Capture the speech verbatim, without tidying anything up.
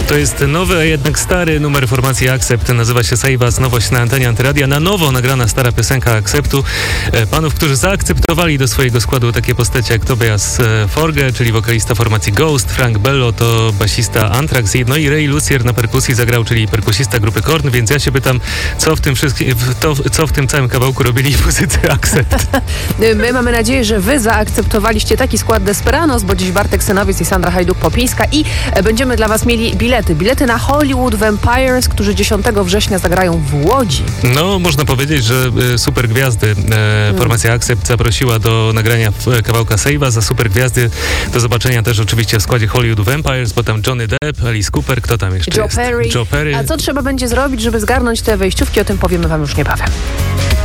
To jest nowy, a jednak stary numer formacji Accept. Nazywa się Save Us. Nowość na antenie Antyradia. Na nowo nagrana stara piosenka Acceptu. Panów, którzy zaakceptowali do swojego składu takie postacie jak Tobias Forge, czyli wokalista formacji Ghost, Frank Bello to basista Anthrax, no i Ray Lucier na perkusji zagrał, czyli perkusista grupy Korn, więc ja się pytam, co w tym wszystkim, to, co w tym całym kawałku robili muzycy Accept. My mamy nadzieję, że wy zaakceptowaliście taki skład Desperados, bo dziś Bartek Synowiec i Sandra Hajduk-Popińska i będziemy dla was mieli bilety. Bilety na Hollywood Vampires, którzy dziesiątego września zagrają w Łodzi. No, można powiedzieć, że super gwiazdy e, formacja Accept zaprosiła do nagrania kawałka Save'a, za super gwiazdy do zobaczenia też oczywiście w składzie Hollywood Vampires, bo tam Johnny Depp, Alice Cooper, kto tam jeszcze Joe jest? Perry. Joe Perry. A co trzeba będzie zrobić, żeby zgarnąć te wejściówki? O tym powiemy wam już niebawem.